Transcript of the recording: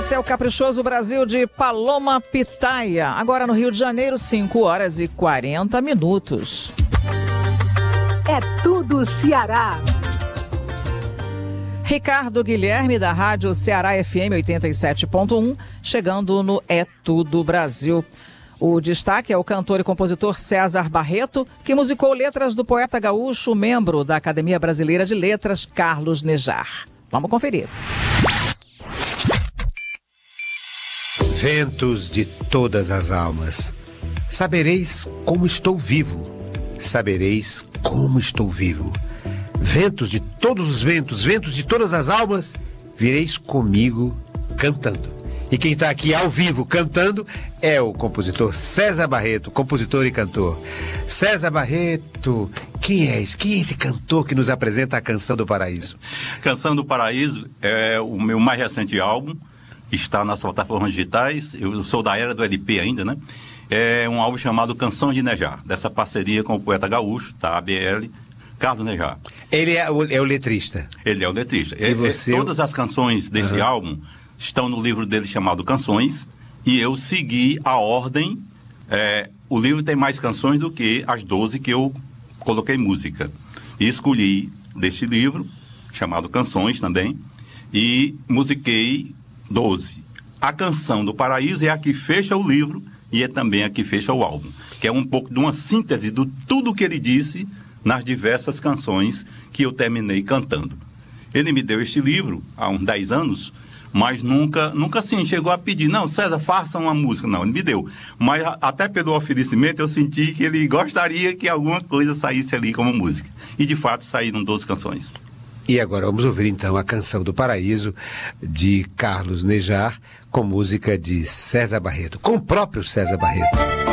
Esse é o Caprichoso Brasil de Paloma Pitaia. Agora no Rio de Janeiro, 5h40. É tudo Ceará. Ricardo Guilherme, da Rádio Ceará FM 87.1, chegando no É Tudo Brasil. O destaque é o cantor e compositor César Barreto, que musicou letras do poeta gaúcho, membro da Academia Brasileira de Letras, Carlos Nejar. Vamos conferir. Ventos de todas as almas, sabereis como estou vivo, sabereis como estou vivo. Ventos de todos os ventos, ventos de todas as almas, vireis comigo cantando. E quem está aqui ao vivo cantando é o compositor César Barreto, compositor e cantor. César Barreto, quem é esse cantor que nos apresenta a Canção do Paraíso? Canção do Paraíso é o meu mais recente álbum, que está nas plataformas digitais. Eu sou da era do LP ainda, né? É um álbum chamado Canção de Nejar, dessa parceria com o poeta gaúcho, da ABL, Carlos Nejar. Ele é o letrista? Ele é o letrista. E você... Todas as canções desse álbum estão no livro dele chamado Canções, e eu segui a ordem. O livro tem mais canções do que as 12 que eu coloquei música. E escolhi deste livro, chamado Canções também, e musiquei 12. A Canção do Paraíso é a que fecha o livro e é também a que fecha o álbum, que é um pouco de uma síntese de tudo que ele disse nas diversas canções que eu terminei cantando. Ele me deu este livro há uns 10 anos, mas nunca assim chegou a pedir, não, César, faça uma música. Não, ele me deu. Mas até pelo oferecimento eu senti que ele gostaria que alguma coisa saísse ali como música. E de fato saíram 12 canções. E agora vamos ouvir então a Canção do Paraíso de Carlos Nejar, com música de César Barreto, com o próprio César Barreto.